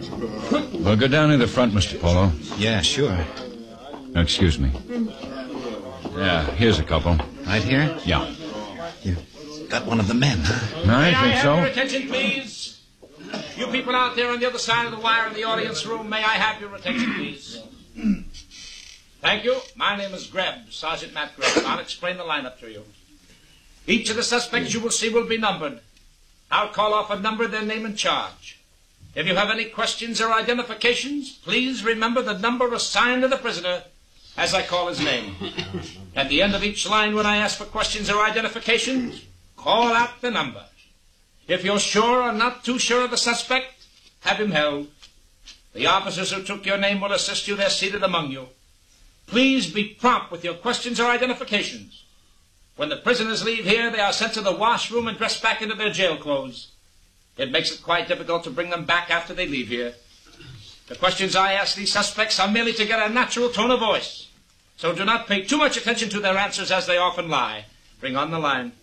Well, go down to the front, Mr. Polo. Yeah, sure. Excuse me. Yeah, here's a couple. Right here? Yeah. You got one of the men, huh? I think so. May I have your attention, please? You people out there on the other side of the wire in the audience room, may I have your attention, please? Thank you. My name is Greb, Sergeant Matt Greb. I'll explain the lineup to you. Each of the suspects you will see will be numbered. I'll call off a number, their name and charge. If you have any questions or identifications, please remember the number assigned to the prisoner as I call his name. At the end of each line when I ask for questions or identifications, call out the number. If you're sure or not too sure of the suspect, have him held. The officers who took your name will assist you. They're seated among you. Please be prompt with your questions or identifications. When the prisoners leave here, they are sent to the washroom and dressed back into their jail clothes. It makes it quite difficult to bring them back after they leave here. The questions I ask these suspects are merely to get a natural tone of voice. So do not pay too much attention to their answers as they often lie. Bring on the line.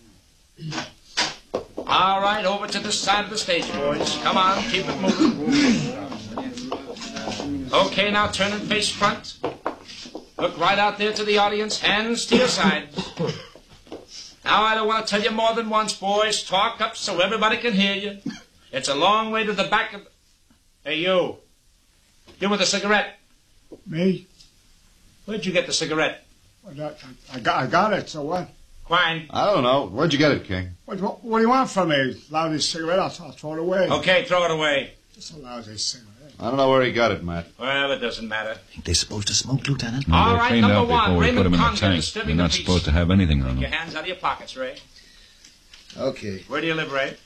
All right, over to this side of the stage, boys. Come on, keep it moving. Okay, now turn and face front. Look right out there to the audience, hands to your sides. Now, I don't want to tell you more than once, boys. Talk up so everybody can hear you. It's a long way to the back of... Hey, you. You with a cigarette. Me? Where'd you get the cigarette? I got it, so what? Quine. I don't know. Where'd you get it, King? What do you want from me? Lousy cigarette? I'll throw it away. Okay, throw it away. It's a lousy cigarette. I don't know where he got it, Matt. Well, it doesn't matter. Think they're supposed to smoke, Lieutenant? No, All they're right, cleaned number out before one, we put Raymond them in the Condon, tank. disturbing You're the not peace. supposed to have anything on Take them. your hands out of your pockets, Ray. Okay. Where do you live, Ray?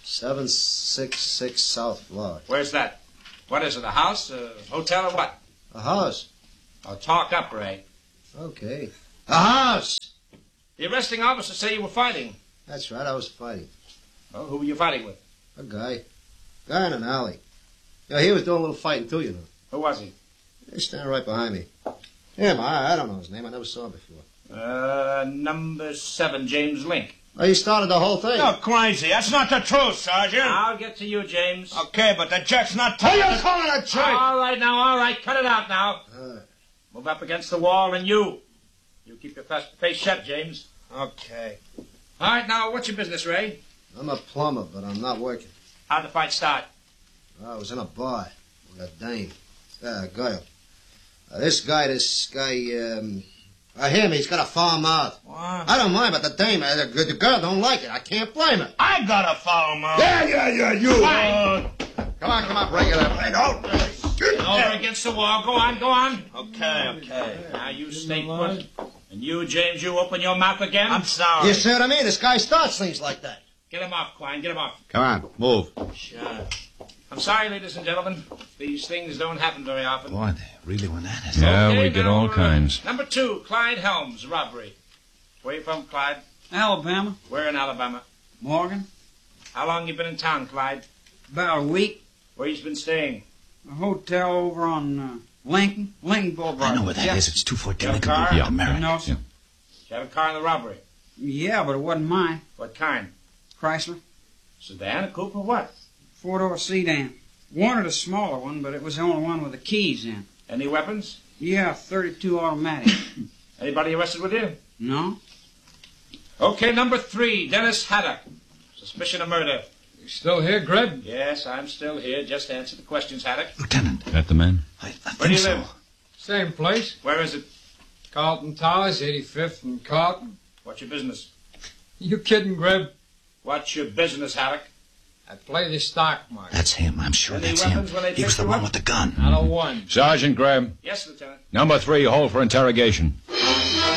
766 South Floyd. Where's that? What is it, a house, a hotel, or what? A house. Oh, talk up, Ray. Okay. A house! The arresting officers say you were fighting. That's right, I was fighting. Well, who were you fighting with? A guy. Guy in an alley. Yeah, he was doing a little fighting too, you know. Who was he? He's standing right behind me. Him, I don't know his name. I never saw him before. Number 7, James Link. Well, he started the whole thing. You're crazy. That's not the truth, Sergeant. I'll get to you, James. Okay, but the jerk's not What telling are you us. calling a jerk? All right, now, all right. Cut it out now. Move up against the wall, and you. You keep your face shut, James. Okay. All right, now, what's your business, Ray? I'm a plumber, but I'm not working. How'd the fight start? I was in a bar with a dame. A girl. This guy, I hear me, he's got a foul mouth. What? I don't mind, but the dame, the girl don't like it. I can't blame her. I got a foul mouth. Yeah, you. Come on, break it up. Hey, don't. Over against the wall. Go on. Okay. Now, you stay put. And you, James, you open your mouth again. I'm sorry. You see what I mean? This guy starts things like that. Get him off, Quine. Get him off. Come on, move. Sure. I'm sorry, ladies and gentlemen. These things don't happen very often. Boy, they really went at it. Yeah, Okay, we get now, all kinds. Number 2, Clyde Helms, robbery. Where you from, Clyde? Alabama. Where in Alabama? Morgan. How long you been in town, Clyde? About a week. Where you been staying? A hotel over on Lincoln Boulevard. I know where that yeah. is. It's 214 Your Lincoln car? Boulevard, Yeah. America. No, sir. Yeah. You have a car in the robbery. Yeah, but it wasn't mine. What kind? Chrysler. Sedan, a coupe, or what? Four-door sedan. Wanted a smaller one, but it was the only one with the keys in. Any weapons? Yeah, 32 automatic. Anybody arrested with you? No? Okay, number 3, Dennis Haddock. Suspicion of murder. You still here, Greb? Yes, I'm still here. Just answer the questions, Haddock. Lieutenant, That the man? I Where do think you so. live? Same place. Where is it? Carlton Towers, 85th and Carlton. What's your business? You kidding, Greb? What's your business, Haddock? I play the stock market. That's him. I'm sure Any that's weapons him. when they He was picked the you one up? with the gun. Not a one. Sergeant Graham. Yes, Lieutenant. Number 3, hold for interrogation.